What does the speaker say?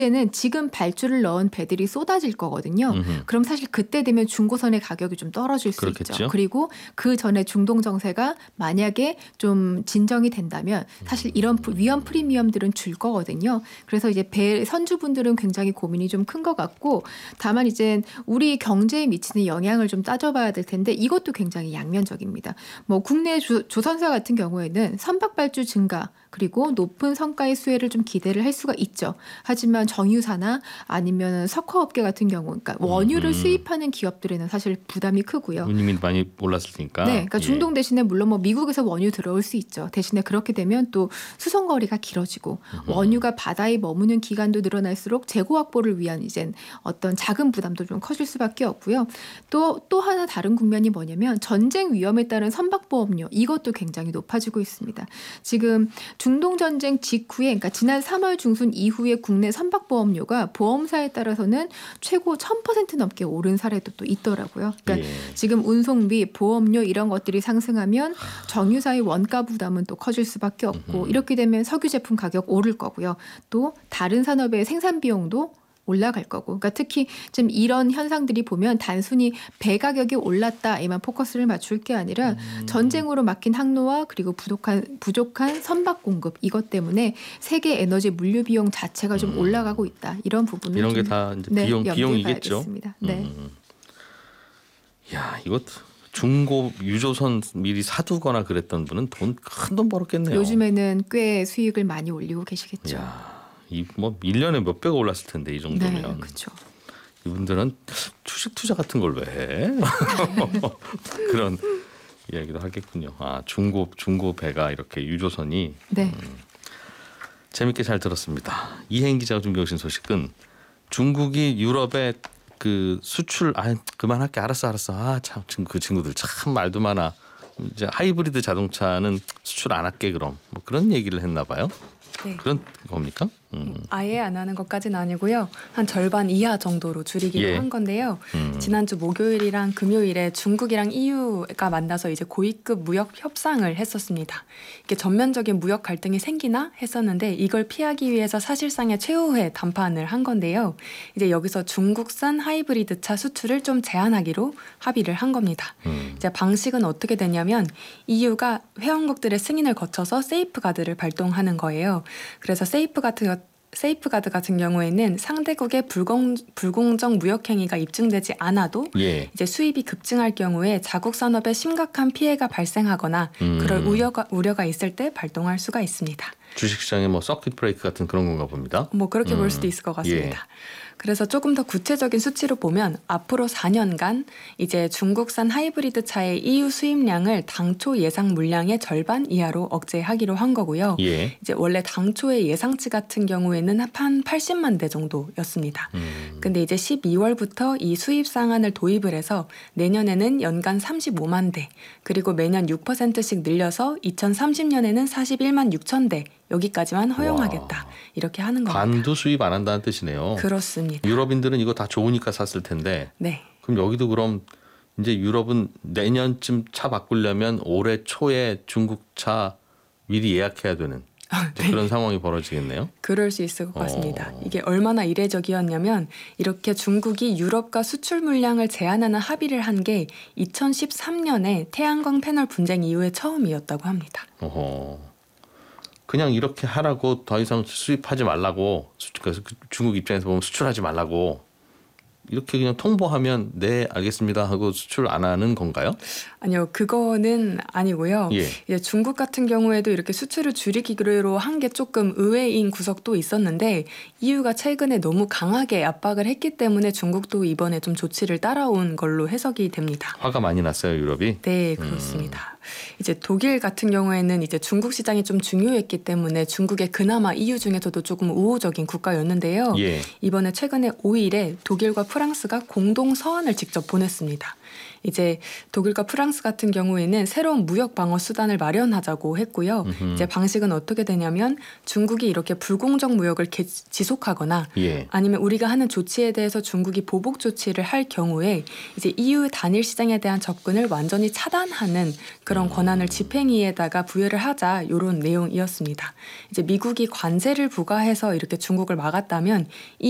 때는 지금 발주를 넣은 배들이 쏟아질 거거든요. 음흠. 그럼 사실 그때 되면 중고선의 가격이 좀 떨어질 수 그렇겠죠. 있죠. 그리고 그 전에 중동 정세가 만약에 좀 진정이 된다면 사실 이런 위험 프리미엄들은 줄 거거든요. 그래서 이제 배 선주분들은 굉장히 고민이 좀 큰 것 같고, 다만 이제 우리 경제에 미치는 영향을 좀 따져봐야 될 텐데 이것도 굉장히 양면적입니다. 뭐 국내 조선사 같은 경우에는 선박 발주 증가 그리고 높은 성과의 수혜를 좀 기대를 할 수가 있죠. 하지만 정유사나 아니면 석화업계 같은 경우, 그러니까 원유를 수입하는 기업들에는 사실 부담이 크고요. 운임이 많이 올랐을 테니까. 네, 그러니까 중동 대신에 물론 뭐 미국에서 원유 들어올 수 있죠. 대신에 그렇게 되면 또 수송 거리가 길어지고 원유가 바다에 머무는 기간도 늘어날수록 재고 확보를 위한 이젠 어떤 자금 부담도 좀 커질 수밖에 없고요. 또 하나 다른 국면이 뭐냐면 전쟁 위험에 따른 선박보험료, 이것도 굉장히 높아지고 있습니다. 지금 중동 전쟁 직후에, 그러니까 지난 3월 중순 이후에 국내 선박보험료가 보험사에 따라서는 최고 1000% 넘게 오른 사례도 또 있더라고요. 그러니까 지금 운송비, 보험료 이런 것들이 상승하면 정유사의 원가 부담은 또 커질 수밖에 없고, 이렇게 되면 석유 제품 가격 오를 거고요. 또 다른 산업의 생산 비용도 올라갈 거고, 그러니까 특히 좀 이런 현상들이 보면 단순히 배 가격이 올랐다에만 포커스를 맞출 게 아니라 전쟁으로 막힌 항로와 그리고 부족한 선박 공급, 이것 때문에 세계 에너지 물류 비용 자체가 좀 올라가고 있다. 이런 부분을 이런 게 다 비용이겠죠. 네. 야, 이것 중고 유조선 미리 사두거나 그랬던 분은 큰 돈 벌었겠네요. 요즘에는 꽤 수익을 많이 올리고 계시겠죠. 야, 뭐 1년에 몇배가 올랐을 텐데 이 정도면. 네, 그렇죠. 이분들은 주식 투자 같은 걸 왜 해? 그런 이야기도 하겠군요. 아, 중고 배가 이렇게 유조선이. 네. 재밌게 잘 들었습니다. 이혜인 기자가 준비해 오신 소식은 중국이 유럽에 그 수출 그만할게. 알았어. 참 그 친구들 참 말도 많아. 이제 하이브리드 자동차는 수출 안 할게 그럼. 뭐 그런 얘기를 했나 봐요. 네. 그런 겁니까? 아예 안 하는 것까지는 아니고요. 한 절반 이하 정도로 줄이기로 한 건데요. 지난주 목요일이랑 금요일에 중국이랑 EU가 만나서 이제 고위급 무역 협상을 했었습니다. 이게 전면적인 무역 갈등이 생기나 했었는데 이걸 피하기 위해서 사실상의 최후의 담판을 한 건데요. 이제 여기서 중국산 하이브리드 차 수출을 좀 제한하기로 합의를 한 겁니다. 이제 방식은 어떻게 되냐면 EU가 회원국들의 승인을 거쳐서 세이프가드를 발동하는 거예요. 그래서 세이프가드 같은 경우에는 상대국의 불공정 무역 행위가 입증되지 않아도 이제 수입이 급증할 경우에 자국 산업에 심각한 피해가 발생하거나 그럴 우려가 있을 때 발동할 수가 있습니다. 주식시장에 뭐 서킷 브레이크 같은 그런 건가 봅니다. 뭐 그렇게 볼 수도 있을 것 같습니다. 그래서 조금 더 구체적인 수치로 보면 앞으로 4년간 이제 중국산 하이브리드 차의 EU 수입량을 당초 예상 물량의 절반 이하로 억제하기로 한 거고요. 이제 원래 당초의 예상치 같은 경우에는 한 80만 대 정도였습니다. 근데 이제 12월부터 이 수입 상한을 도입을 해서 내년에는 연간 35만 대, 그리고 매년 6%씩 늘려서 2030년에는 41만 6천 대 여기까지만 허용하겠다. 이렇게 하는 겁니다. 반도 수입 안 한다는 뜻이네요. 그렇습니다. 유럽인들은 이거 다 좋으니까 샀을 텐데. 네. 그럼 여기도 그럼 이제 유럽은 내년쯤 차 바꾸려면 올해 초에 중국 차 미리 예약해야 되는 그런 상황이 벌어지겠네요. 그럴 수 있을 것 같습니다. 이게 얼마나 이례적이었냐면 이렇게 중국이 유럽과 수출 물량을 제한하는 합의를 한 게 2013년에 태양광 패널 분쟁 이후에 처음이었다고 합니다. 그냥 이렇게 하라고, 더 이상 수입하지 말라고, 중국 입장에서 보면 수출하지 말라고 이렇게 그냥 통보하면 네 알겠습니다 하고 수출 안 하는 건가요? 아니요, 그거는 아니고요. 이제 중국 같은 경우에도 이렇게 수출을 줄이기로 한 게 조금 의외인 구석도 있었는데 EU가 최근에 너무 강하게 압박을 했기 때문에 중국도 이번에 좀 조치를 따라온 걸로 해석이 됩니다. 화가 많이 났어요, 유럽이? 네, 그렇습니다. 이제 독일 같은 경우에는 이제 중국 시장이 좀 중요했기 때문에 중국에 그나마 EU 중에서도 조금 우호적인 국가였는데요. 이번에 최근에 5일에 독일과 프랑스가 공동 서한을 직접 보냈습니다. 이제 독일과 프랑스 같은 경우에는 새로운 무역 방어 수단을 마련하자고 했고요. 이제 방식은 어떻게 되냐면 중국이 이렇게 불공정 무역을 지속하거나 예. 아니면 우리가 하는 조치에 대해서 중국이 보복 조치를 할 경우에 이제 EU 단일 시장에 대한 접근을 완전히 차단하는 그런 권한을 집행위에다가 부여를 하자 이런 내용이었습니다. 이제 미국이 관세를 부과해서 이렇게 중국을 막았다면